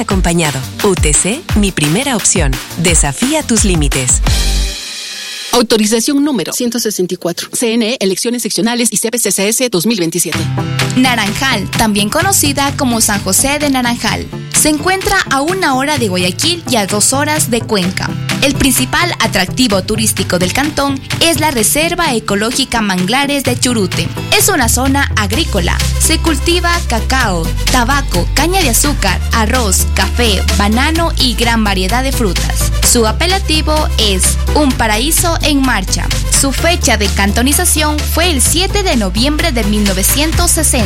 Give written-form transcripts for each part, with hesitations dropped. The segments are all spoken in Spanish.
Acompañado. UTC, mi primera opción. Desafía tus límites. Autorización número 164. CNE, Elecciones Seccionales y CPCCS 2027. Naranjal, también conocida como San José de Naranjal. Se encuentra a 1 hora de Guayaquil y a 2 horas de Cuenca. El principal atractivo turístico del cantón es la Reserva Ecológica Manglares de Churute. Es una zona agrícola. Se cultiva cacao, tabaco, caña de azúcar, arroz, café, banano y gran variedad de frutas. Su apelativo es Un Paraíso en Marcha. Su fecha de cantonización fue el 7 de noviembre de 1960.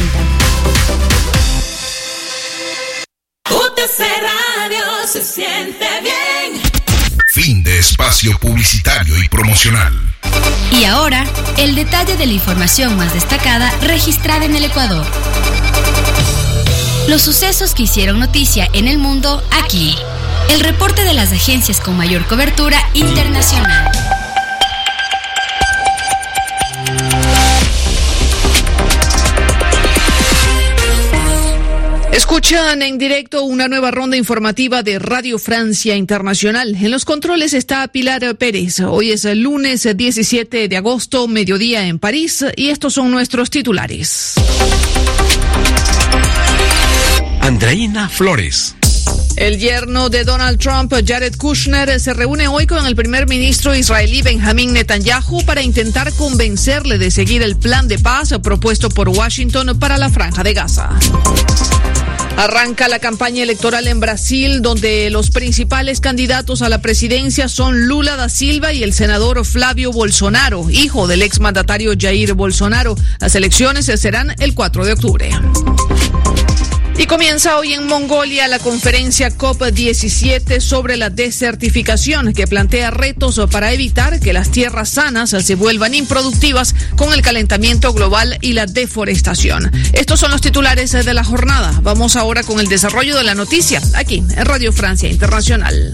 UTC Radio se siente bien. Fin de espacio publicitario y promocional. Y ahora, el detalle de la información más destacada registrada en el Ecuador. Los sucesos que hicieron noticia en el mundo aquí. El reporte de las agencias con mayor cobertura internacional. Escuchan en directo una nueva ronda informativa de Radio Francia Internacional. En los controles está Pilar Pérez. Hoy es el lunes 17 de agosto, mediodía en París, y estos son nuestros titulares. Andreina Flores. El yerno de Donald Trump, Jared Kushner, se reúne hoy con el primer ministro israelí Benjamín Netanyahu para intentar convencerle de seguir el plan de paz propuesto por Washington para la Franja de Gaza. Arranca la campaña electoral en Brasil, donde los principales candidatos a la presidencia son Lula da Silva y el senador Flávio Bolsonaro, hijo del exmandatario Jair Bolsonaro. Las elecciones serán el 4 de octubre. Y comienza hoy en Mongolia la conferencia COP17 sobre la desertificación, que plantea retos para evitar que las tierras sanas se vuelvan improductivas con el calentamiento global y la deforestación. Estos son los titulares de la jornada. Vamos ahora con el desarrollo de la noticia, aquí en Radio Francia Internacional.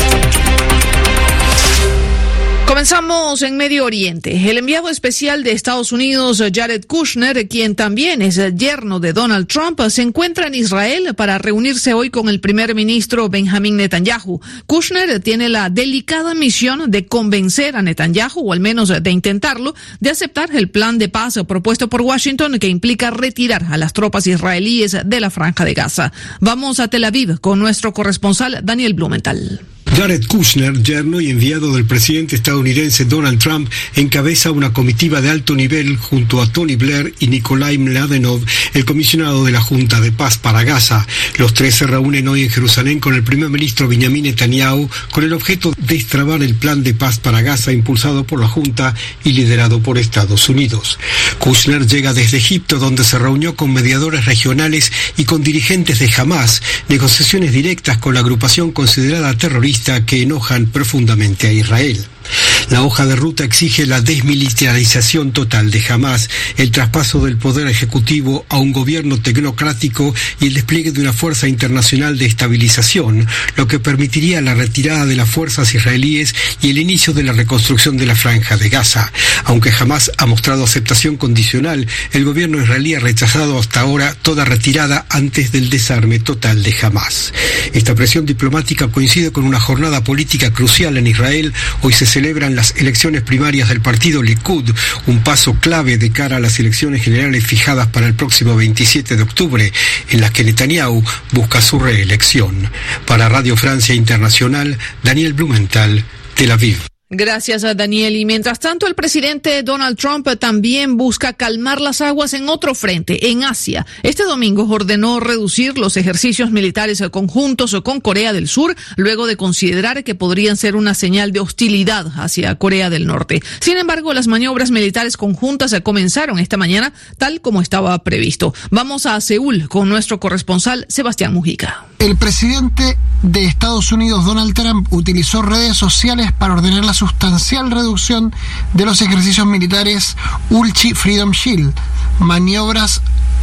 Comenzamos en Medio Oriente. El enviado especial de Estados Unidos, Jared Kushner, quien también es yerno de Donald Trump, se encuentra en Israel para reunirse hoy con el primer ministro Benjamín Netanyahu. Kushner tiene la delicada misión de convencer a Netanyahu, o al menos de intentarlo, de aceptar el plan de paz propuesto por Washington, que implica retirar a las tropas israelíes de la Franja de Gaza. Vamos a Tel Aviv con nuestro corresponsal Daniel Blumenthal. Jared Kushner, yerno y enviado del presidente estadounidense Donald Trump, encabeza una comitiva de alto nivel junto a Tony Blair y Nikolai Mladenov, el comisionado de la Junta de Paz para Gaza. Los tres se reúnen hoy en Jerusalén con el primer ministro Benjamín Netanyahu con el objeto de destrabar el plan de paz para Gaza impulsado por la Junta y liderado por Estados Unidos. Kushner llega desde Egipto, donde se reunió con mediadores regionales y con dirigentes de Hamas, negociaciones directas con la agrupación considerada terrorista que enojan profundamente a Israel. La hoja de ruta exige la desmilitarización total de Hamas, el traspaso del poder ejecutivo a un gobierno tecnocrático y el despliegue de una fuerza internacional de estabilización, lo que permitiría la retirada de las fuerzas israelíes y el inicio de la reconstrucción de la Franja de Gaza. Aunque Hamas ha mostrado aceptación condicional, el gobierno israelí ha rechazado hasta ahora toda retirada antes del desarme total de Hamas. Esta presión diplomática coincide con una jornada política crucial en Israel. Hoy se celebran las elecciones primarias del partido Likud, un paso clave de cara a las elecciones generales fijadas para el próximo 27 de octubre, en las que Netanyahu busca su reelección. Para Radio Francia Internacional, Daniel Blumenthal, Tel Aviv. Gracias a Daniel. Y mientras tanto, el presidente Donald Trump también busca calmar las aguas en otro frente, en Asia. Este domingo ordenó reducir los ejercicios militares conjuntos con Corea del Sur, luego de considerar que podrían ser una señal de hostilidad hacia Corea del Norte. Sin embargo, las maniobras militares conjuntas comenzaron esta mañana, tal como estaba previsto. Vamos a Seúl con nuestro corresponsal Sebastián Mujica. El presidente de Estados Unidos, Donald Trump, utilizó redes sociales para ordenar la sustancial reducción de los ejercicios militares Ulchi Freedom Shield, maniobras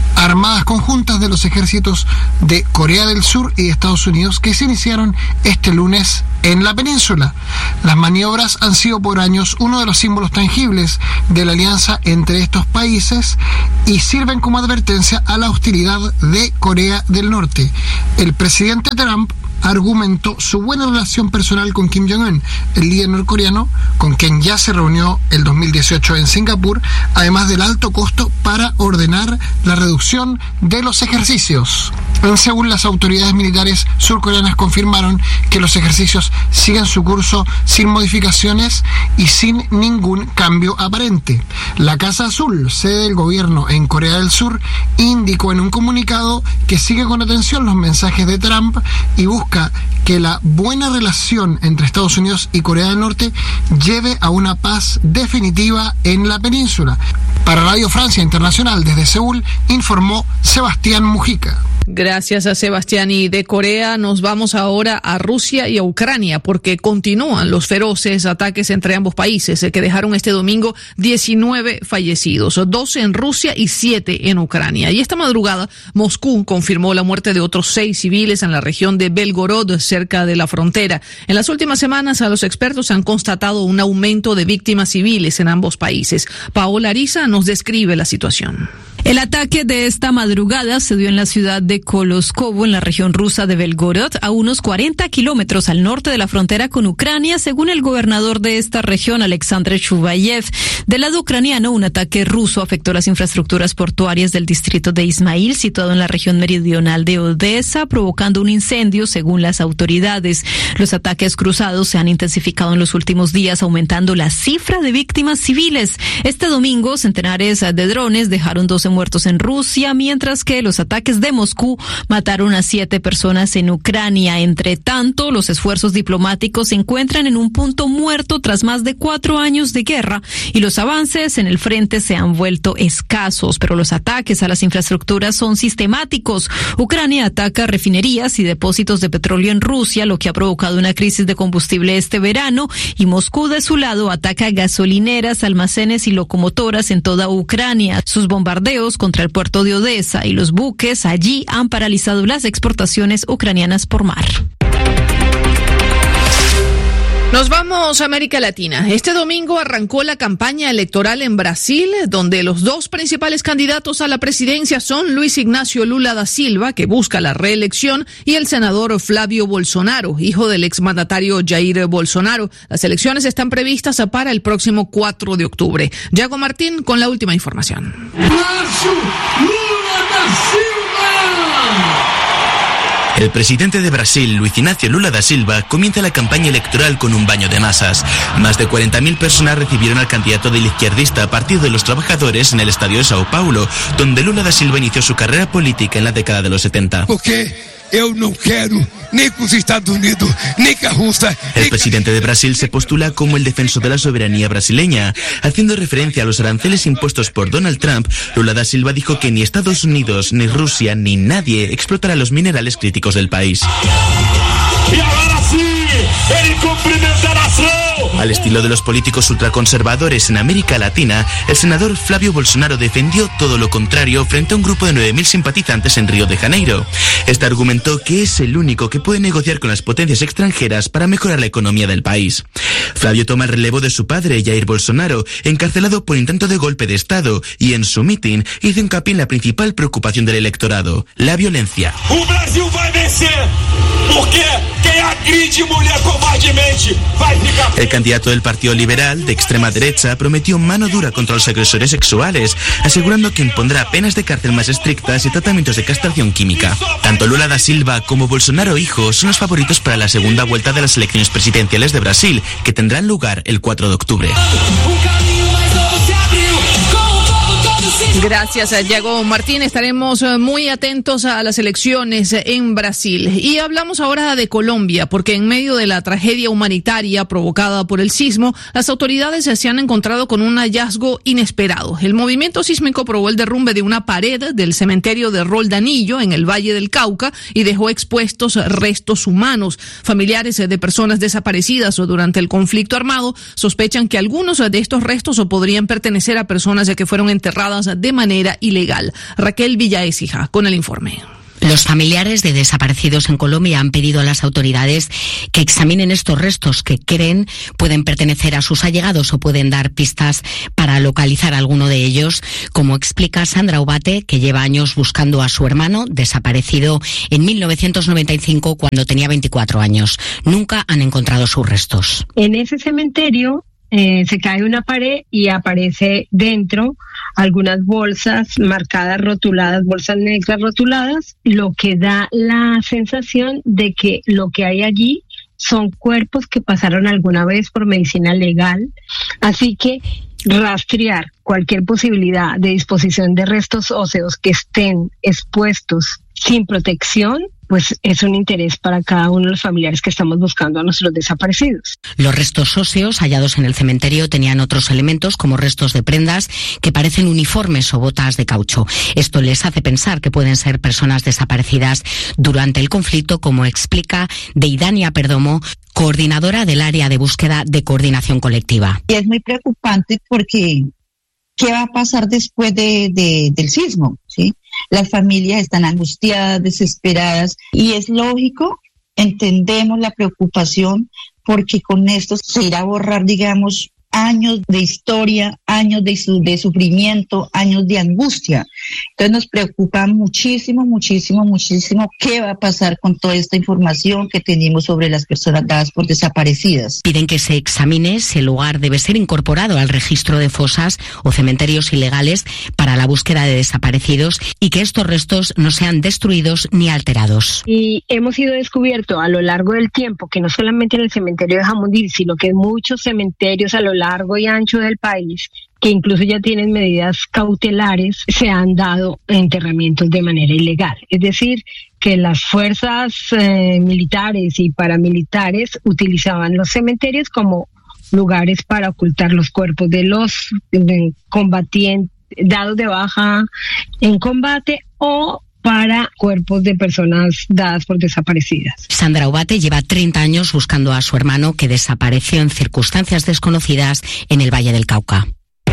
armadas conjuntas de los ejércitos de Corea del Sur y de Estados Unidos que se iniciaron este lunes en la península. Las maniobras han sido por años uno de los símbolos tangibles de la alianza entre estos países y sirven como advertencia a la hostilidad de Corea del Norte. El presidente Trump argumentó su buena relación personal con Kim Jong-un, el líder norcoreano, con quien ya se reunió el 2018 en Singapur, además del alto costo para ordenar la reducción de los ejercicios. En Seúl, las autoridades militares surcoreanas confirmaron que los ejercicios siguen su curso sin modificaciones y sin ningún cambio aparente. La Casa Azul, sede del gobierno en Corea del Sur, indicó en un comunicado que sigue con atención los mensajes de Trump y busca que la buena relación entre Estados Unidos y Corea del Norte lleve a una paz definitiva en la península. Para Radio Francia Internacional desde Seúl, informó Sebastián Mujica. Gracias a Sebastián. Y de Corea nos vamos ahora a Rusia y a Ucrania, porque continúan los feroces ataques entre ambos países que dejaron este domingo 19 fallecidos, 12 en Rusia y 7 en Ucrania. Y esta madrugada Moscú confirmó la muerte de otros 6 civiles en la región de Belgorod, cerca de la frontera. En las últimas semanas, los expertos han constatado un aumento de víctimas civiles en ambos países. Paola Ariza nos describe la situación. El ataque de esta madrugada se dio en la ciudad de Koloskovo, en la región rusa de Belgorod, a unos 40 kilómetros al norte de la frontera con Ucrania, según el gobernador de esta región, Alexander Shuvayev. Del lado ucraniano, un ataque ruso afectó las infraestructuras portuarias del distrito de Ismail, situado en la región meridional de Odessa, provocando un incendio, según las autoridades. Los ataques cruzados se han intensificado en los últimos días, aumentando la cifra de víctimas civiles. Este domingo, centenares de drones dejaron 12 muertos en Rusia, mientras que los ataques de Moscú mataron a 7 personas en Ucrania. Entre tanto, los esfuerzos diplomáticos se encuentran en un punto muerto tras más de 4 años de guerra y los avances en el frente se han vuelto escasos, pero los ataques a las infraestructuras son sistemáticos. Ucrania ataca refinerías y depósitos de petróleo en Rusia, lo que ha provocado una crisis de combustible este verano, y Moscú, de su lado, ataca gasolineras, almacenes y locomotoras en toda Ucrania. Sus bombardeos contra el puerto de Odessa y los buques allí han paralizado las exportaciones ucranianas por mar. Nos vamos a América Latina. Este domingo arrancó la campaña electoral en Brasil, donde los 2 principales candidatos a la presidencia son Luis Ignacio Lula da Silva, que busca la reelección, y el senador Flavio Bolsonaro, hijo del exmandatario Jair Bolsonaro. Las elecciones están previstas para el próximo 4 de octubre. Yago Martín con la última información. El presidente de Brasil, Luis Ignacio Lula da Silva, comienza la campaña electoral con un baño de masas. Más de 40.000 personas recibieron al candidato del izquierdista Partido de los Trabajadores en el estadio de Sao Paulo, donde Lula da Silva inició su carrera política en la década de los 70. Eu não quero nem com os Estados Unidos, nem com a Rusia. El presidente de Brasil se postula como el defensor de la soberanía brasileña. Haciendo referencia a los aranceles impuestos por Donald Trump, Lula da Silva dijo que ni Estados Unidos, ni Rusia, ni nadie explotará los minerales críticos del país. Al estilo de los políticos ultraconservadores en América Latina, el senador Flavio Bolsonaro defendió todo lo contrario frente a un grupo de 9.000 simpatizantes en Río de Janeiro. Este argumentó que es el único que puede negociar con las potencias extranjeras para mejorar la economía del país. Flavio toma el relevo de su padre, Jair Bolsonaro, encarcelado por intento de golpe de Estado, y en su mitin hizo hincapié en la principal preocupación del electorado, la violencia. O Brasil vai vencer, porque quem agride mulher covardemente vai ficar. El candidato del Partido Liberal, de extrema derecha, prometió mano dura contra los agresores sexuales, asegurando que impondrá penas de cárcel más estrictas y tratamientos de castración química. Tanto Lula da Silva como Bolsonaro hijo son los favoritos para la segunda vuelta de las elecciones presidenciales de Brasil, que tendrán lugar el 4 de octubre. Gracias, Yago Martín. Estaremos muy atentos a las elecciones en Brasil. Y hablamos ahora de Colombia, porque en medio de la tragedia humanitaria provocada por el sismo, las autoridades se han encontrado con un hallazgo inesperado. El movimiento sísmico probó el derrumbe de una pared del cementerio de Roldanillo, en el Valle del Cauca, y dejó expuestos restos humanos. Familiares de personas desaparecidas durante el conflicto armado sospechan que algunos de estos restos podrían pertenecer a personas que fueron enterradas de manera ilegal. Raquel Villaécija con el informe. Los familiares de desaparecidos en Colombia han pedido a las autoridades que examinen estos restos que creen pueden pertenecer a sus allegados o pueden dar pistas para localizar a alguno de ellos, como explica Sandra Ubate, que lleva años buscando a su hermano, desaparecido en 1995 cuando tenía 24 años. Nunca han encontrado sus restos. En ese cementerio se cae una pared y aparece dentro algunas bolsas marcadas, rotuladas, bolsas negras rotuladas, lo que da la sensación de que lo que hay allí son cuerpos que pasaron alguna vez por medicina legal. Así que rastrear cualquier posibilidad de disposición de restos óseos que estén expuestos sin protección, pues es un interés para cada uno de los familiares que estamos buscando a nuestros desaparecidos. Los restos óseos hallados en el cementerio tenían otros elementos como restos de prendas que parecen uniformes o botas de caucho. Esto les hace pensar que pueden ser personas desaparecidas durante el conflicto, como explica Deidania Perdomo, coordinadora del área de búsqueda de coordinación colectiva. Y es muy preocupante porque ¿qué va a pasar después del sismo? ¿Sí? Las familias están angustiadas, desesperadas, y es lógico, entendemos la preocupación, porque con esto se irá a borrar, digamos, años de historia, años de sufrimiento, años de angustia. Entonces nos preocupa muchísimo, muchísimo, muchísimo qué va a pasar con toda esta información que tenemos sobre las personas dadas por desaparecidas. Piden que se examine si el lugar debe ser incorporado al registro de fosas o cementerios ilegales para la búsqueda de desaparecidos y que estos restos no sean destruidos ni alterados. Y hemos sido descubierto a lo largo del tiempo que no solamente en el cementerio de Jamundí, sino que en muchos cementerios a lo largo y ancho del país, que incluso ya tienen medidas cautelares, se han dado enterramientos de manera ilegal. Es decir, que las fuerzas militares y paramilitares utilizaban los cementerios como lugares para ocultar los cuerpos de los combatientes dados de baja en combate o para cuerpos de personas dadas por desaparecidas. Sandra Ubate lleva 30 años buscando a su hermano, que desapareció en circunstancias desconocidas en el Valle del Cauca.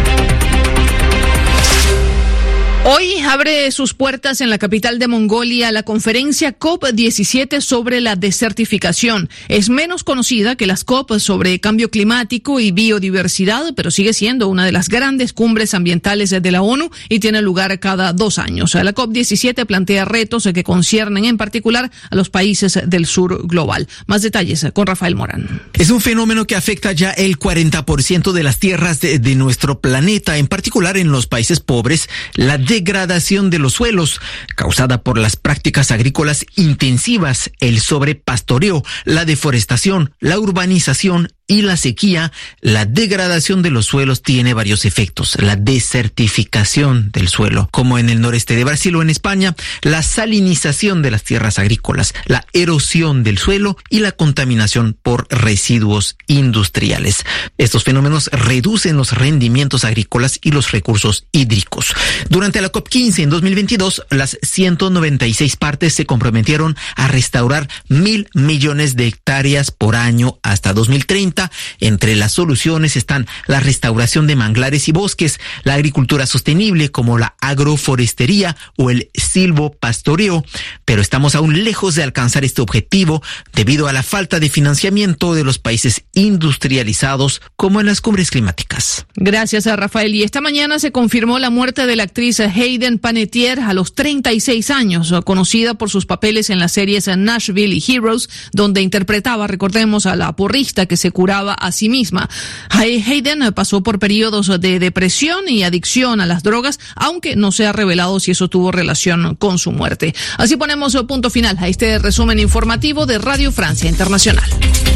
Hoy abre sus puertas en la capital de Mongolia la conferencia COP17 sobre la desertificación. Es menos conocida que las COP sobre cambio climático y biodiversidad, pero sigue siendo una de las grandes cumbres ambientales de la ONU y tiene lugar cada 2 años. La COP17 plantea retos que conciernen en particular a los países del sur global. Más detalles con Rafael Morán. Es un fenómeno que afecta ya el 40% de las tierras de nuestro planeta, en particular en los países pobres. La degradación de los suelos causada por las prácticas agrícolas intensivas, el sobrepastoreo, la deforestación, la urbanización y la sequía. La degradación de los suelos tiene varios efectos. La desertificación del suelo, como en el noreste de Brasil o en España, la salinización de las tierras agrícolas, la erosión del suelo y la contaminación por residuos industriales. Estos fenómenos reducen los rendimientos agrícolas y los recursos hídricos. Durante la COP15 en 2022, las 196 partes se comprometieron a restaurar 1.000 millones de hectáreas por año hasta 2030. Entre las soluciones están la restauración de manglares y bosques, la agricultura sostenible como la agroforestería o el silvopastoreo, pero estamos aún lejos de alcanzar este objetivo debido a la falta de financiamiento de los países industrializados como en las cumbres climáticas. Gracias a Rafael. Y esta mañana se confirmó la muerte de la actriz Hayden Panettiere a los 36 años, conocida por sus papeles en las series Nashville y Heroes, donde interpretaba, recordemos, a la porrista que se curaba a sí misma. Hayden pasó por periodos de depresión y adicción a las drogas, aunque no se ha revelado si eso tuvo relación con su muerte. Así ponemos punto final a este resumen informativo de Radio Francia Internacional.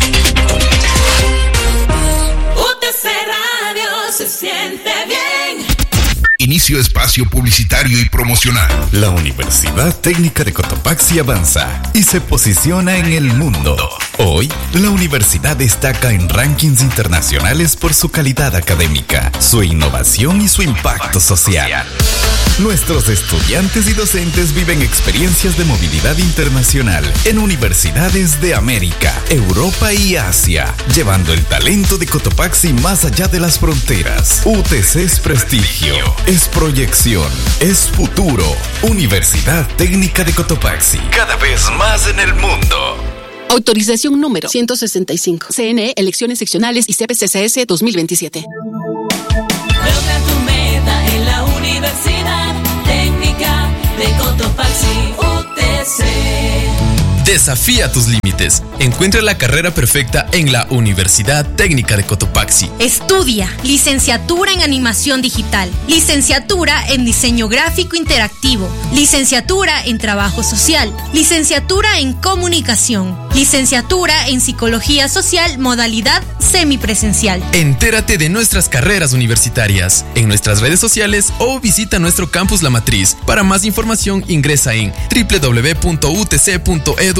UTC Radio se siente bien. Inicio espacio publicitario y promocional. La Universidad Técnica de Cotopaxi avanza y se posiciona en el mundo. Hoy, la universidad destaca en rankings internacionales por su calidad académica, su innovación y su impacto social. Nuestros estudiantes y docentes viven experiencias de movilidad internacional en universidades de América, Europa y Asia, llevando el talento de Cotopaxi más allá de las fronteras. UTC es prestigio, es proyección, es futuro. Universidad Técnica de Cotopaxi, cada vez más en el mundo. Autorización número 165. CNE, elecciones seccionales y CPCCS 2027. Logra tu meta en la Universidad Técnica de Cotopaxi, UTC. Desafía tus límites. Encuentra la carrera perfecta en la Universidad Técnica de Cotopaxi. Estudia licenciatura en animación digital, licenciatura en diseño gráfico interactivo, licenciatura en trabajo social, licenciatura en comunicación, licenciatura en psicología social, modalidad semipresencial. Entérate de nuestras carreras universitarias en nuestras redes sociales o visita nuestro campus La Matriz. Para más información ingresa en www.utc.edu.es.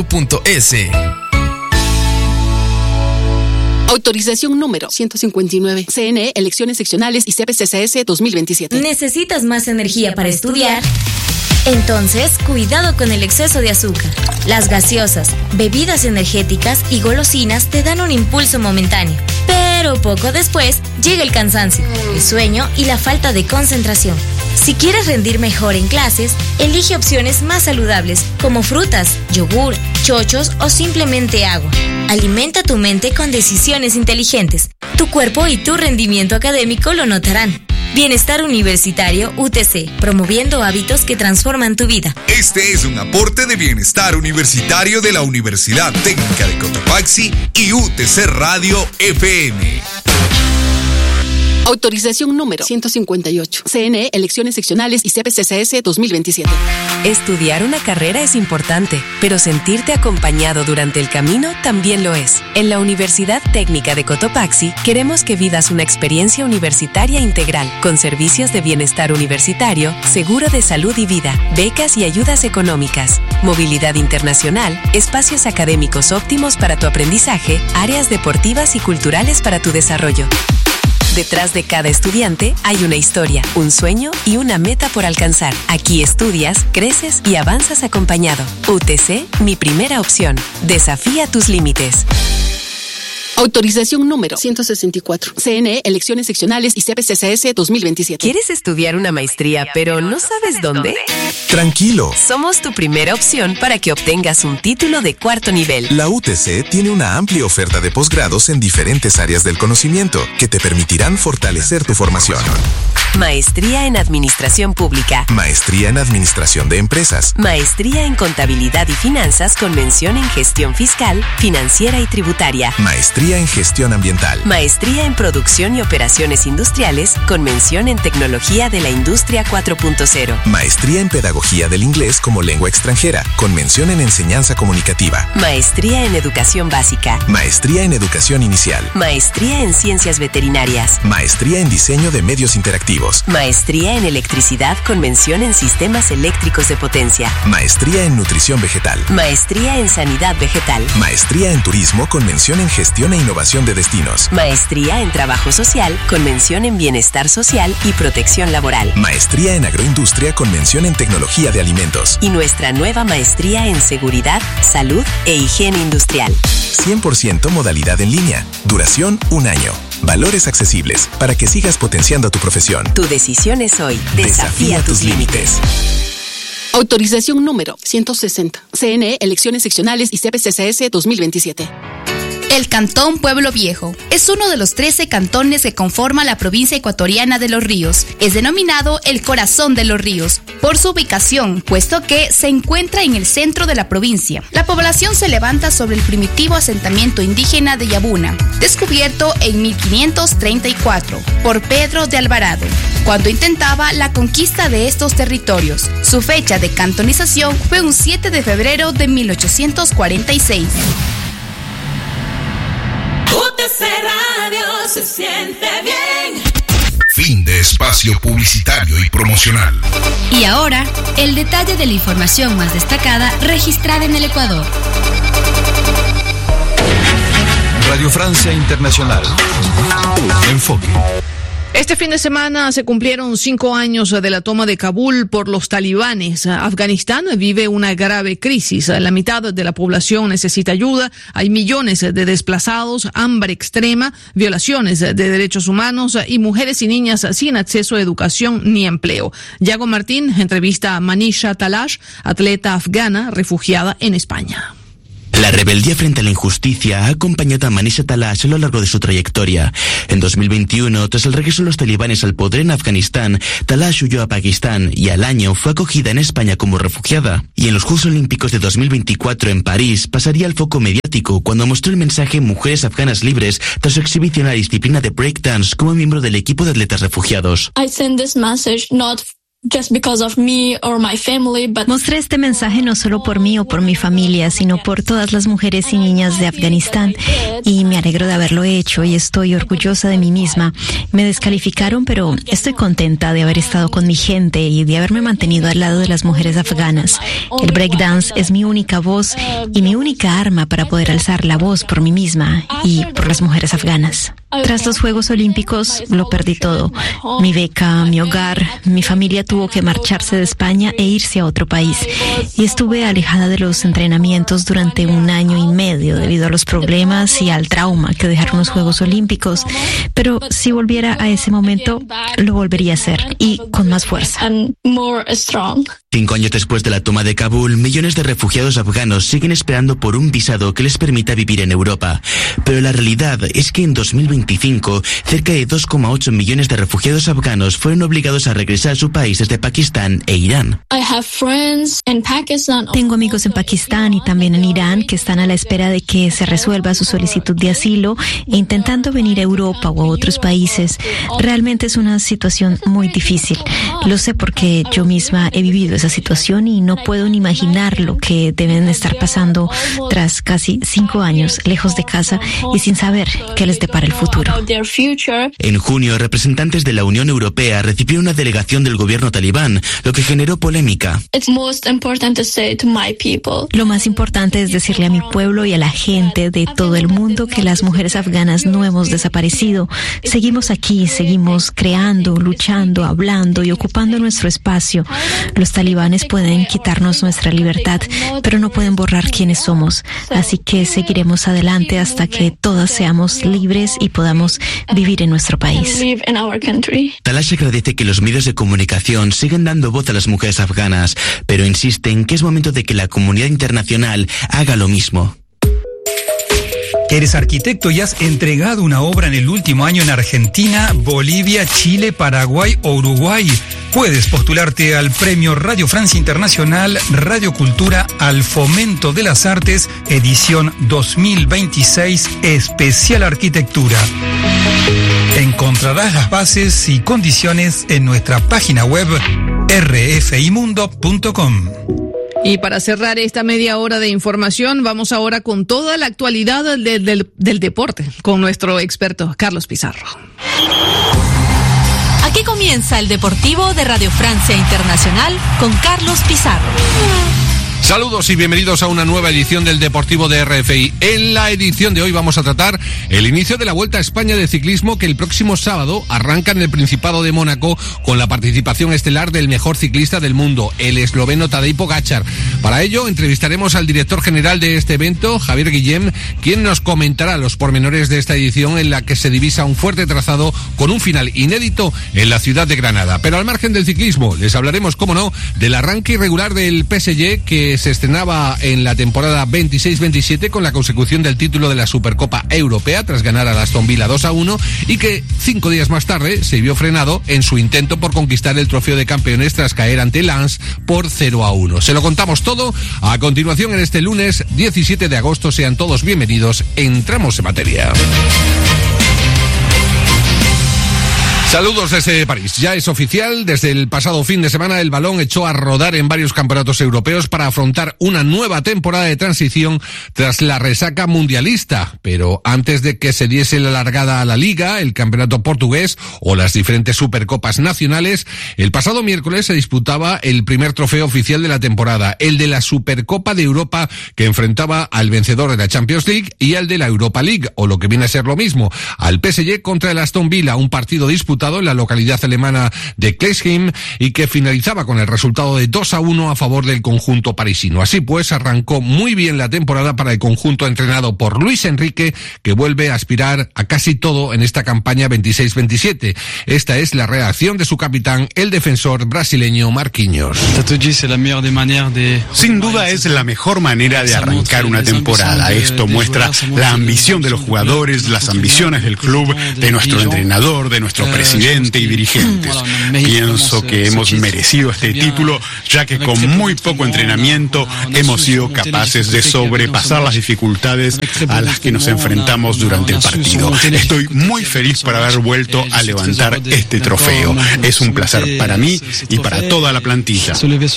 Autorización número 159. CNE, elecciones seccionales y CPCCS 2027. ¿Necesitas más energía para estudiar? Entonces, cuidado con el exceso de azúcar. Las gaseosas, bebidas energéticas y golosinas te dan un impulso momentáneo, pero poco después llega el cansancio, el sueño y la falta de concentración. Si quieres rendir mejor en clases, elige opciones más saludables como frutas, yogur, chochos o simplemente agua. Alimenta tu mente con decisiones inteligentes. Tu cuerpo y tu rendimiento académico lo notarán. Bienestar Universitario UTC, promoviendo hábitos que transforman tu vida. Este es un aporte de Bienestar Universitario de la Universidad Técnica de Cotopaxi y UTC Radio FM. Autorización número 158. CNE, elecciones seccionales y CPCCS 2027. Estudiar una carrera es importante, pero sentirte acompañado durante el camino también lo es. En la Universidad Técnica de Cotopaxi queremos que vivas una experiencia universitaria integral, con servicios de bienestar universitario, seguro de salud y vida, becas y ayudas económicas, movilidad internacional, espacios académicos óptimos para tu aprendizaje, áreas deportivas y culturales para tu desarrollo. Detrás de cada estudiante hay una historia, un sueño y una meta por alcanzar. Aquí estudias, creces y avanzas acompañado. UTC, mi primera opción. Desafía tus límites. Autorización número 164. CNE, elecciones seccionales y CPCCS 2027. ¿Quieres estudiar una maestría pero no sabes dónde? Tranquilo. Somos tu primera opción para que obtengas un título de cuarto nivel. La UTC tiene una amplia oferta de posgrados en diferentes áreas del conocimiento que te permitirán fortalecer tu formación. Maestría en Administración Pública. Maestría en Administración de Empresas. Maestría en Contabilidad y Finanzas con mención en Gestión Fiscal, Financiera y Tributaria. Maestría en Gestión Ambiental. Maestría en Producción y Operaciones Industriales con mención en Tecnología de la Industria 4.0. Maestría en Pedagogía del Inglés como lengua extranjera con mención en Enseñanza Comunicativa. Maestría en Educación Básica. Maestría en Educación Inicial. Maestría en Ciencias Veterinarias. Maestría en Diseño de Medios Interactivos. Maestría en Electricidad con mención en Sistemas Eléctricos de Potencia. Maestría en Nutrición Vegetal. Maestría en Sanidad Vegetal. Maestría en Turismo con mención en Gestión e Innovación de Destinos. Maestría en Trabajo Social con mención en Bienestar Social y Protección Laboral. Maestría en Agroindustria con mención en Tecnología de Alimentos. Y nuestra nueva maestría en Seguridad, Salud e Higiene Industrial. 100% modalidad en línea. Duración 1 año. Valores accesibles para que sigas potenciando tu profesión. Tu decisión es hoy. Desafía tus límites. Autorización número 160. CNE, elecciones seccionales y CPCCS 2027. El Cantón Pueblo Viejo es uno de los 13 cantones que conforman la provincia ecuatoriana de Los Ríos. Es denominado el corazón de los ríos por su ubicación, puesto que se encuentra en el centro de la provincia. La población se levanta sobre el primitivo asentamiento indígena de Yabuna, descubierto en 1534 por Pedro de Alvarado, cuando intentaba la conquista de estos territorios. Su fecha de cantonización fue un 7 de febrero de 1846. UTC Radio se siente bien. Fin de espacio publicitario y promocional. Y ahora, el detalle de la información más destacada registrada en el Ecuador. Radio Francia Internacional. Enfoque. Este fin de semana se cumplieron 5 años de la toma de Kabul por los talibanes. Afganistán vive una grave crisis. La mitad de la población necesita ayuda. Hay millones de desplazados, hambre extrema, violaciones de derechos humanos y mujeres y niñas sin acceso a educación ni empleo. Yago Martín entrevista a Manisha Talash, atleta afgana refugiada en España. La rebeldía frente a la injusticia ha acompañado a Manisha Talash a lo largo de su trayectoria. En 2021, tras el regreso de los talibanes al poder en Afganistán, Talash huyó a Pakistán y al año fue acogida en España como refugiada. Y en los Juegos Olímpicos de 2024 en París pasaría al foco mediático cuando mostró el mensaje Mujeres Afganas Libres tras su exhibición a la disciplina de breakdance como miembro del equipo de atletas refugiados. I send this message not just because of me or my family, but... Mostré este mensaje no solo por mí o por mi familia, sino por todas las mujeres y niñas de Afganistán, y me alegro de haberlo hecho y estoy orgullosa de mí misma. Me descalificaron, pero estoy contenta de haber estado con mi gente y de haberme mantenido al lado de las mujeres afganas. El breakdance es mi única voz y mi única arma para poder alzar la voz por mí misma y por las mujeres afganas. Tras los Juegos Olímpicos lo perdí todo. Mi beca, mi hogar, mi familia tuvo que marcharse de España e irse a otro país. Y estuve alejada de los entrenamientos durante 1 año y medio debido a los problemas y al trauma que dejaron los Juegos Olímpicos. Pero si volviera a ese momento, lo volvería a hacer y con más fuerza. 5 años después de la toma de Kabul, millones de refugiados afganos siguen esperando por un visado que les permita vivir en Europa. Pero la realidad es que en 2025, cerca de 2,8 millones de refugiados afganos fueron obligados a regresar a su país desde Pakistán e Irán. Tengo amigos en Pakistán y también en Irán que están a la espera de que se resuelva su solicitud de asilo e intentando venir a Europa o a otros países. Realmente es una situación muy difícil. Lo sé porque yo misma he vivido esa situación y no puedo ni imaginar lo que deben estar pasando tras casi 5 años lejos de casa y sin saber qué les depara el futuro. En junio, representantes de la Unión Europea recibieron una delegación del gobierno talibán, lo que generó polémica. Lo más importante es decirle a mi pueblo y a la gente de todo el mundo que las mujeres afganas no hemos desaparecido. Seguimos aquí, seguimos creando, luchando, hablando y ocupando nuestro espacio. Los talibanes pueden quitarnos nuestra libertad, pero no pueden borrar quiénes somos. Así que seguiremos adelante hasta que todas seamos libres y podamos vivir en nuestro país. Talash agradece que los medios de comunicación siguen dando voz a las mujeres afganas, pero insiste en que es momento de que la comunidad internacional haga lo mismo. Eres arquitecto y has entregado una obra en el último año en Argentina, Bolivia, Chile, Paraguay o Uruguay. Puedes postularte al Premio Radio Francia Internacional Radio Cultura al Fomento de las Artes, edición 2026, especial arquitectura. Encontrarás las bases y condiciones en nuestra página web rfimundo.com. Y para cerrar esta media hora de información, vamos ahora con toda la actualidad del deporte, con nuestro experto Carlos Pizarro. Aquí comienza el Deportivo de Radio Francia Internacional con Carlos Pizarro. Saludos y bienvenidos a una nueva edición del Deportivo de RFI. En la edición de hoy vamos a tratar el inicio de la Vuelta a España de ciclismo que el próximo sábado arranca en el Principado de Mónaco con la participación estelar del mejor ciclista del mundo, el esloveno Tadej Pogačar. Para ello entrevistaremos al director general de este evento, Javier Guillem, quien nos comentará los pormenores de esta edición en la que se divisa un fuerte trazado con un final inédito en la ciudad de Granada. Pero al margen del ciclismo, les hablaremos, cómo no, del arranque irregular del PSG que se estrenaba en la temporada 26-27 con la consecución del título de la Supercopa Europea tras ganar a Aston Villa 2-1 y que 5 días más tarde se vio frenado en su intento por conquistar el trofeo de campeones tras caer ante Lens por 0-1. Se lo contamos todo a continuación en este lunes 17 de agosto. Sean todos bienvenidos. Entramos en materia. Saludos desde París. Ya es oficial, desde el pasado fin de semana el balón echó a rodar en varios campeonatos europeos para afrontar una nueva temporada de transición tras la resaca mundialista. Pero antes de que se diese la largada a la Liga, el campeonato portugués o las diferentes supercopas nacionales, el pasado miércoles se disputaba el primer trofeo oficial de la temporada, el de la Supercopa de Europa, que enfrentaba al vencedor de la Champions League y al de la Europa League, o lo que viene a ser lo mismo, al PSG contra el Aston Villa, un partido disputado resultado en la localidad alemana de Kleisheim y que finalizaba con el resultado de 2-1 a favor del conjunto parisino. Así pues, arrancó muy bien la temporada para el conjunto entrenado por Luis Enrique, que vuelve a aspirar a casi todo en esta campaña 26-27. Esta es la reacción de su capitán, el defensor brasileño Marquinhos. Sin duda es la mejor manera de arrancar una temporada. Esto muestra la ambición de los jugadores, las ambiciones del club, de nuestro entrenador, de nuestro presidente y dirigentes. Pienso que hemos merecido este título, ya que con muy poco entrenamiento hemos sido capaces de sobrepasar las dificultades a las que nos enfrentamos durante el partido. Estoy muy feliz por haber vuelto a levantar este trofeo. Es un placer para mí y para toda la plantilla.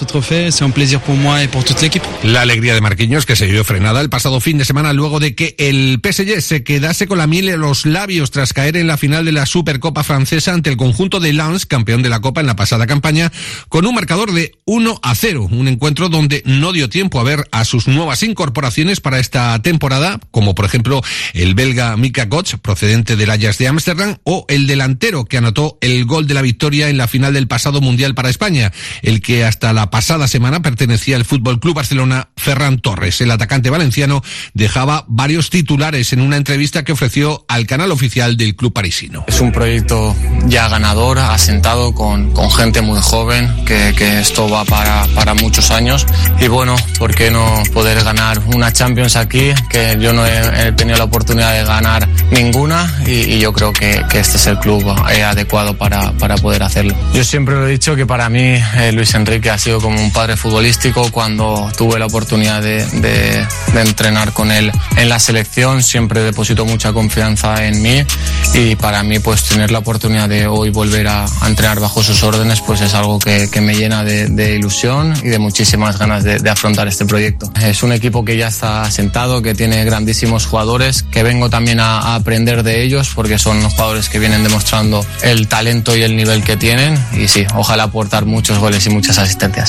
La alegría de Marquinhos, que se vio frenada el pasado fin de semana luego de que el PSG se quedase con la miel en los labios tras caer en la final de la Supercopa francesa ante el conjunto de Lens, campeón de la Copa en la pasada campaña, con un marcador de 1-0, un encuentro donde no dio tiempo a ver a sus nuevas incorporaciones para esta temporada, como por ejemplo el belga Mika Götze, procedente del Ajax de Ámsterdam, o el delantero que anotó el gol de la victoria en la final del pasado Mundial para España, el que hasta la pasada semana pertenecía al Fútbol Club Barcelona, Ferran Torres. El atacante valenciano dejaba varios titulares en una entrevista que ofreció al canal oficial del club parisino. Es un proyecto ya ganador, asentado con gente muy joven, que esto va para muchos años. Y bueno, ¿por qué no poder ganar una Champions aquí? Que yo no he tenido la oportunidad de ganar ninguna y yo creo que este es el club adecuado para poder hacerlo. Yo siempre lo he dicho que para mí Luis Enrique ha sido como un padre futbolístico. Cuando tuve la oportunidad de entrenar con él en la selección, siempre depositó mucha confianza en mí y para mí pues tener la oportunidad de hoy volver a entrenar bajo sus órdenes pues es algo que me llena de ilusión y de muchísimas ganas de afrontar este proyecto. Es un equipo que ya está asentado, que tiene grandísimos jugadores, que vengo también a aprender de ellos porque son jugadores que vienen demostrando el talento y el nivel que tienen y sí, ojalá aportar muchos goles y muchas asistencias.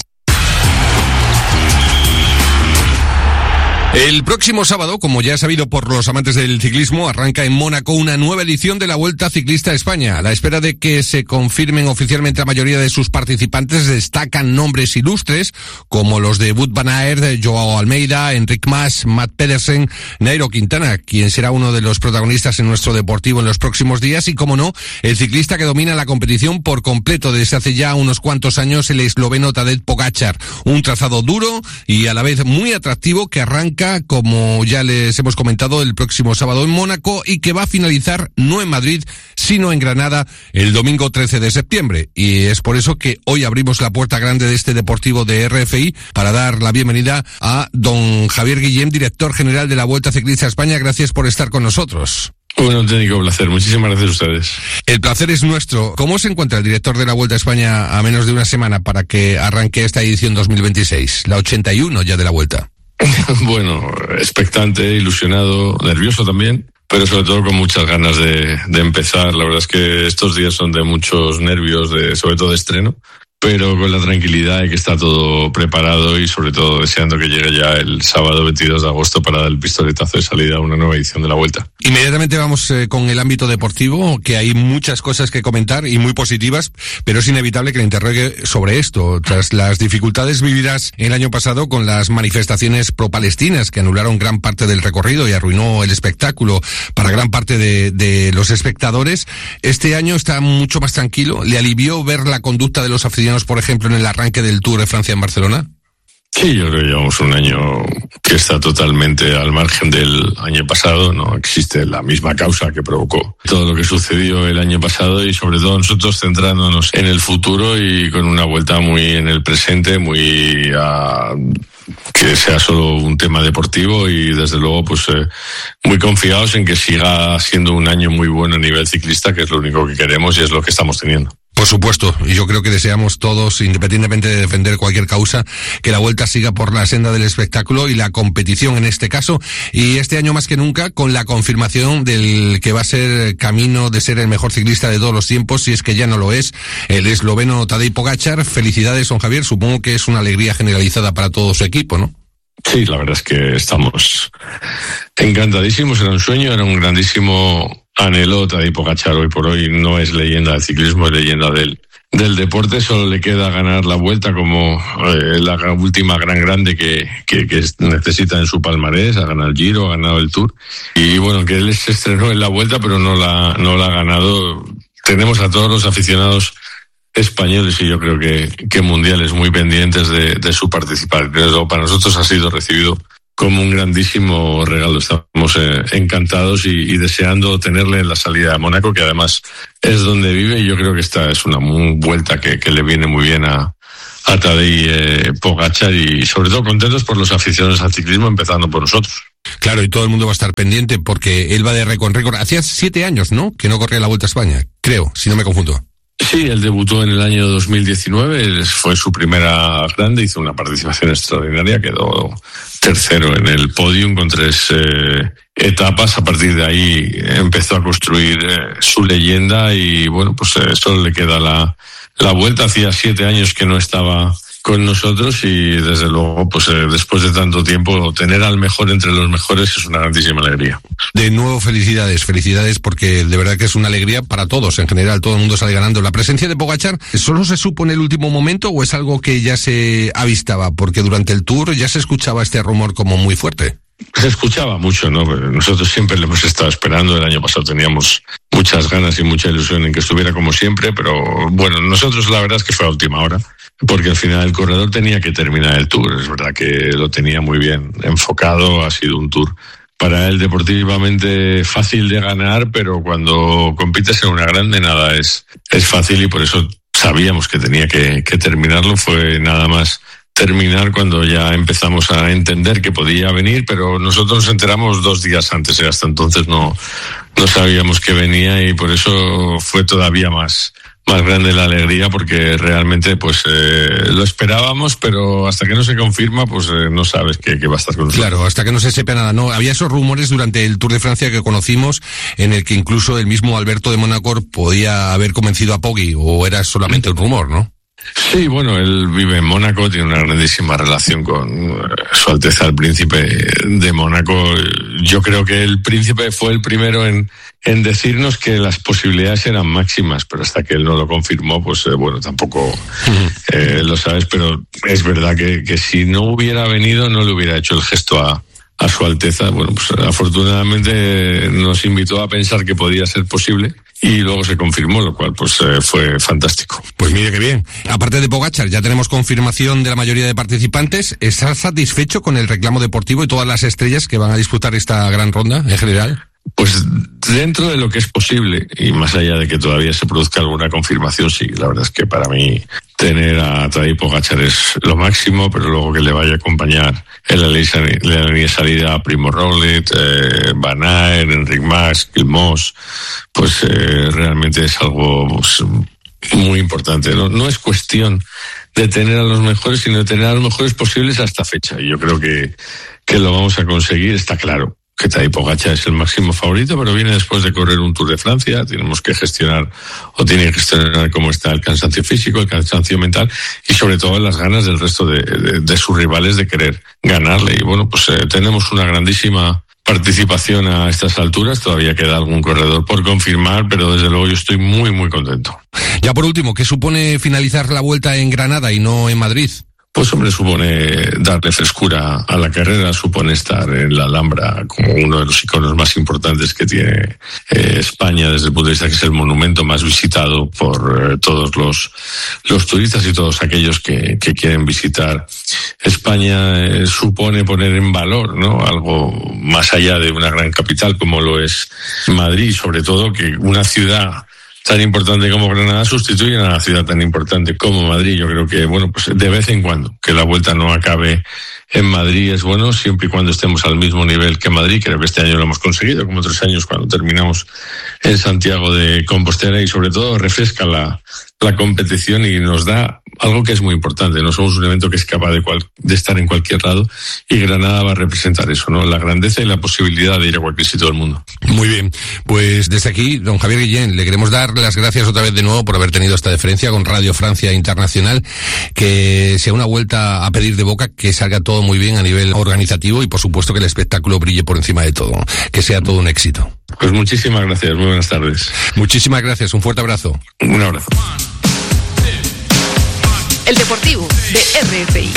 El próximo sábado, como ya es sabido por los amantes del ciclismo, arranca en Mónaco una nueva edición de la Vuelta Ciclista a España. A la espera de que se confirmen oficialmente la mayoría de sus participantes, destacan nombres ilustres como los de Wout van Aert, Joao Almeida, Enric Mas, Matt Pedersen, Nairo Quintana, quien será uno de los protagonistas en nuestro deportivo en los próximos días, y como no, el ciclista que domina la competición por completo desde hace ya unos cuantos años, el esloveno Tadej Pogačar. Un trazado duro y a la vez muy atractivo que arranca, como ya les hemos comentado, el próximo sábado en Mónaco y que va a finalizar no en Madrid, sino en Granada el domingo 13 de septiembre. Y es por eso que hoy abrimos la puerta grande de este deportivo de RFI para dar la bienvenida a don Javier Guillem, director general de la Vuelta Ciclista a España. Gracias por estar con nosotros. Un auténtico placer, muchísimas gracias a ustedes. El placer es nuestro. ¿Cómo se encuentra el director de la Vuelta a España a menos de una semana para que arranque esta edición 2026, la 81 ya de la Vuelta? Bueno, expectante, ilusionado, nervioso también, pero sobre todo con muchas ganas de empezar. La verdad es que estos días son de muchos nervios, sobre todo de estreno, pero con la tranquilidad de que está todo preparado y sobre todo deseando que llegue ya el sábado 22 de agosto para dar el pistoletazo de salida a una nueva edición de la Vuelta. Inmediatamente vamos con el ámbito deportivo, que hay muchas cosas que comentar y muy positivas, pero es inevitable que le interrogue sobre esto. Tras las dificultades vividas el año pasado con las manifestaciones pro-palestinas que anularon gran parte del recorrido y arruinó el espectáculo para gran parte de los espectadores, este año está mucho más tranquilo. ¿Le alivió ver la conducta de los aficionados, por ejemplo, en el arranque del Tour de Francia en Barcelona? Sí, yo creo que llevamos un año que está totalmente al margen del año pasado. No existe la misma causa que provocó todo lo que sucedió el año pasado y sobre todo nosotros centrándonos en el futuro y con una vuelta muy en el presente, muy que sea solo un tema deportivo y desde luego pues muy confiados en que siga siendo un año muy bueno a nivel ciclista, que es lo único que queremos y es lo que estamos teniendo. Por supuesto, y yo creo que deseamos todos, independientemente de defender cualquier causa, que la Vuelta siga por la senda del espectáculo y la competición en este caso, y este año más que nunca con la confirmación del que va a ser camino de ser el mejor ciclista de todos los tiempos, si es que ya no lo es, el esloveno Tadej Pogačar. Felicidades, don Javier, supongo que es una alegría generalizada para todo su equipo, ¿no? Sí, la verdad es que estamos encantadísimos, era un sueño, era un grandísimo anheló Tadej Pogačar. Hoy por hoy no es leyenda del ciclismo, es leyenda del deporte. Solo le queda ganar la Vuelta como la última grande que necesita en su palmarés. Ha ganado el Giro, ha ganado el Tour. Y bueno, que él se estrenó en la Vuelta, pero no la ha ganado. Tenemos a todos los aficionados españoles y yo creo que mundiales muy pendientes de su participación. Para nosotros ha sido recibido como un grandísimo regalo. Estamos encantados y deseando tenerle en la salida a Mónaco, que además es donde vive, y yo creo que esta es una vuelta que le viene muy bien a Tadej Pogačar, y sobre todo contentos por los aficionados al ciclismo, empezando por nosotros. Claro, y todo el mundo va a estar pendiente porque él va de récord en récord. Hacía 7 años, ¿no?, que no corría la Vuelta a España, creo, si no me confundo. Sí, él debutó en el año 2019, fue su primera grande, hizo una participación extraordinaria, quedó tercero en el podium con 3 etapas. A partir de ahí empezó a construir su leyenda y bueno, pues solo le queda la Vuelta. Hacía 7 años que no estaba con nosotros y desde luego, pues después de tanto tiempo, tener al mejor entre los mejores es una grandísima alegría. De nuevo, felicidades porque de verdad que es una alegría para todos, en general, todo el mundo sale ganando. ¿La presencia de Pogačar solo se supo en el último momento o es algo que ya se avistaba? Porque durante el Tour ya se escuchaba este rumor como muy fuerte. Se escuchaba mucho, ¿no? Nosotros siempre le hemos estado esperando. El año pasado teníamos muchas ganas y mucha ilusión en que estuviera como siempre, pero bueno, nosotros la verdad es que fue a última hora, porque al final el corredor tenía que terminar el Tour. Es verdad que lo tenía muy bien enfocado, ha sido un Tour para él deportivamente fácil de ganar, pero cuando compites en una grande nada es fácil, y por eso sabíamos que tenía que terminarlo. Fue nada más terminar cuando ya empezamos a entender que podía venir, pero nosotros nos enteramos 2 días antes, y hasta entonces no sabíamos que venía, y por eso fue todavía más grande la alegría, porque realmente pues lo esperábamos, pero hasta que no se confirma pues no sabes que va a estar con nosotros. Claro, hasta que no se sepa nada. No, había esos rumores durante el Tour de Francia que conocimos, en el que incluso el mismo Alberto de Mónaco podía haber convencido a Poggi, o era solamente un rumor, ¿no? Sí, bueno, él vive en Mónaco, tiene una grandísima relación con Su Alteza el Príncipe de Mónaco. Yo creo que el príncipe fue el primero en decirnos que las posibilidades eran máximas, pero hasta que él no lo confirmó, pues bueno, tampoco lo sabes, pero es verdad que si no hubiera venido no le hubiera hecho el gesto a Su Alteza. Bueno, pues afortunadamente nos invitó a pensar que podía ser posible y luego se confirmó, lo cual pues fue fantástico. Pues mire qué bien. Aparte de Pogačar, ya tenemos confirmación de la mayoría de participantes. ¿Estás satisfecho con el reclamo deportivo y todas las estrellas que van a disputar esta gran ronda en general? Pues dentro de lo que es posible, y más allá de que todavía se produzca alguna confirmación, sí, la verdad es que para mí tener a Tadej Pogačar es lo máximo, pero luego que le vaya a acompañar en la línea de salida a Primo Roglic, Van Aert, Enric Mas, Quilmos, pues realmente es algo pues, muy importante. No es cuestión de tener a los mejores, sino de tener a los mejores posibles a esta fecha, y yo creo que lo vamos a conseguir. Está claro que Tadej Pogačar es el máximo favorito, pero viene después de correr un Tour de Francia. Tenemos que gestionar, o tiene que gestionar cómo está el cansancio físico, el cansancio mental y sobre todo las ganas del resto de sus rivales de querer ganarle. Y bueno, pues tenemos una grandísima participación a estas alturas. Todavía queda algún corredor por confirmar, pero desde luego yo estoy muy, muy contento. Ya por último, ¿qué supone finalizar la Vuelta en Granada y no en Madrid? Pues hombre, supone darle frescura a la carrera, supone estar en la Alhambra como uno de los iconos más importantes que tiene España, desde el punto de vista que es el monumento más visitado por todos los turistas y todos aquellos que quieren visitar España. Supone poner en valor, ¿no?, algo más allá de una gran capital como lo es Madrid, sobre todo que una ciudad tan importante como Granada sustituyen a una ciudad tan importante como Madrid. Yo creo que, bueno, pues de vez en cuando, que la Vuelta no acabe en Madrid es bueno, siempre y cuando estemos al mismo nivel que Madrid. Creo que este año lo hemos conseguido, como otros años cuando terminamos en Santiago de Compostela, y sobre todo refresca la competición y nos da algo que es muy importante. No somos un evento que es capaz de estar en cualquier lado, y Granada va a representar eso, ¿no?, la grandeza y la posibilidad de ir a cualquier sitio del mundo. Muy bien, pues desde aquí, don Javier Guillén, le queremos dar las gracias otra vez de nuevo por haber tenido esta deferencia con Radio Francia Internacional, que sea una Vuelta a pedir de boca, que salga todo todo muy bien a nivel organizativo y por supuesto que el espectáculo brille por encima de todo. Que sea todo un éxito. Pues muchísimas gracias, muy buenas tardes. Muchísimas gracias, un fuerte abrazo. Un abrazo. El Deportivo de RFI.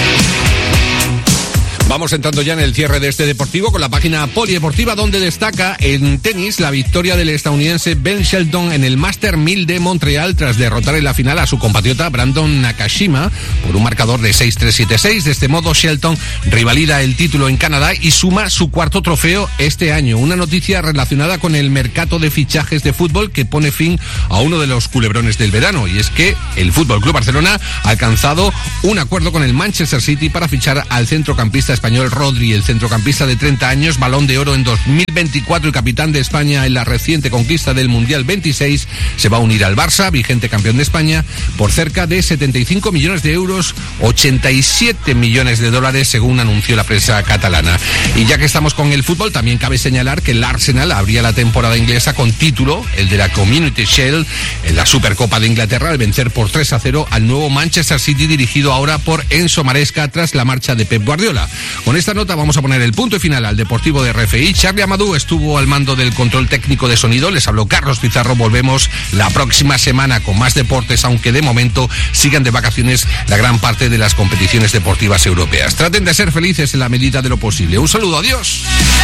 Vamos entrando ya en el cierre de este deportivo con la página polideportiva, donde destaca en tenis la victoria del estadounidense Ben Shelton en el Master 1000 de Montreal tras derrotar en la final a su compatriota Brandon Nakashima por un marcador de 6-3-7-6. De este modo, Shelton rivalida el título en Canadá y suma su cuarto trofeo este año. Una noticia relacionada con el mercado de fichajes de fútbol que pone fin a uno de los culebrones del verano, y es que el Fútbol Club Barcelona ha alcanzado un acuerdo con el Manchester City para fichar al centrocampista español Rodri. El centrocampista de 30 años, Balón de Oro en 2024 y capitán de España en la reciente conquista del Mundial 26, se va a unir al Barça, vigente campeón de España, por cerca de 75 millones de euros, 87 millones de dólares, según anunció la prensa catalana. Y ya que estamos con el fútbol, también cabe señalar que el Arsenal abría la temporada inglesa con título, el de la Community Shield, en la Supercopa de Inglaterra, al vencer por 3-0 al nuevo Manchester City, dirigido ahora por Enzo Maresca tras la marcha de Pep Guardiola. Con esta nota vamos a poner el punto final al Deportivo de RFI. Charlie Amadou estuvo al mando del control técnico de sonido. Les habló Carlos Pizarro. Volvemos la próxima semana con más deportes, aunque de momento sigan de vacaciones la gran parte de las competiciones deportivas europeas. Traten de ser felices en la medida de lo posible. Un saludo, adiós.